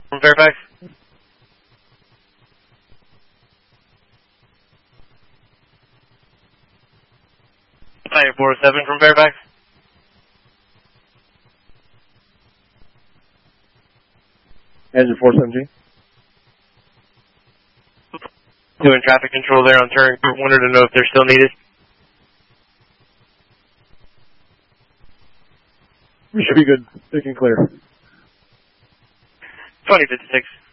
from Fairfax. Hi, 407 from Fairfax. Engine 417. Doing traffic control there on turn. Wanted to know if they're still needed. We should be good. They can clear. 2056.